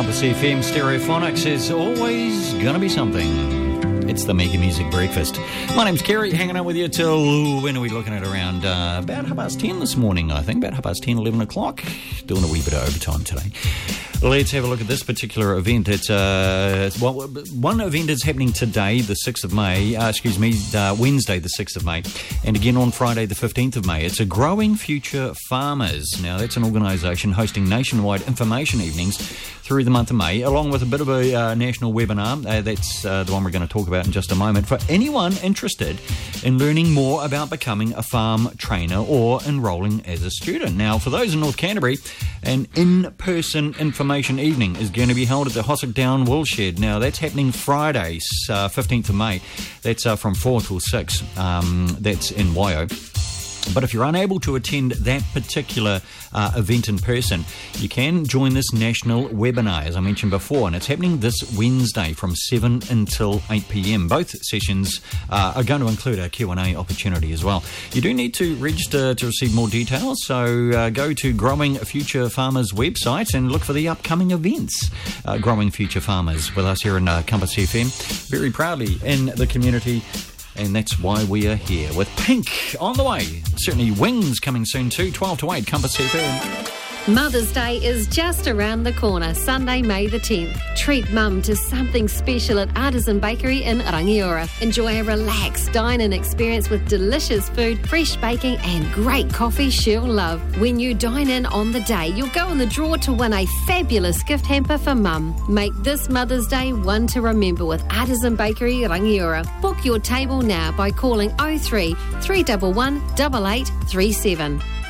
Compass FM Stereophonics is always gonna be something. It's the Mega Music Breakfast. My name's Kerry, hanging out with you till, when are we looking at? Around about 10:30 this morning, I think. About 10:30, 11 o'clock. Doing a wee bit of overtime today. Let's have a look at this particular event. It's one event is happening today, the 6th of May. Wednesday, the 6th of May. And again on Friday, the 15th of May. It's a Growing Future Farmers. Now, that's an organisation hosting nationwide information evenings through the month of May, along with a bit of a national webinar. That's the one we're going to talk about in just a moment. For anyone interested in learning more about becoming a farm trainer or enrolling as a student. Now, for those in North Canterbury, an in-person information evening is going to be held at the Hossack Down Woolshed. Now, that's happening Friday, 15th of May. That's from 4 till 6. That's in Waio. But if you're unable to attend that particular event in person, you can join this national webinar, as I mentioned before, and it's happening this Wednesday from 7 until 8 p.m. Both sessions are going to include a Q&A opportunity as well. You do need to register to receive more details, so go to Growing Future Farmers website and look for the upcoming events. Growing Future Farmers with us here in Compass FM, very proudly in the community. And that's why we are here with Pink on the way. Certainly Wings coming soon too, 12 to 8, Compass FM. Mother's Day is just around the corner, Sunday, May the 10th. Treat Mum to something special at Artisan Bakery in Rangiora. Enjoy a relaxed dine-in experience with delicious food, fresh baking and great coffee she'll love. When you dine in on the day, you'll go in the draw to win a fabulous gift hamper for Mum. Make this Mother's Day one to remember with Artisan Bakery Rangiora. Book your table now by calling 03 311 8837.